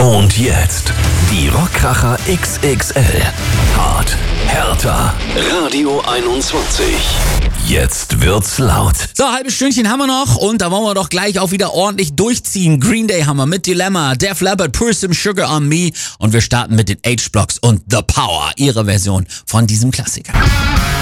Und jetzt die Rockkracher XXL. Hart, härter. Radio 21. Jetzt wird's laut. So, halbes Stündchen haben wir noch und da wollen wir doch gleich auch wieder ordentlich durchziehen. Green Day haben wir mit Dilemma, Def Leppard, Pour Some Sugar on Me und wir starten mit den H-Blocks und The Power, ihre Version von diesem Klassiker.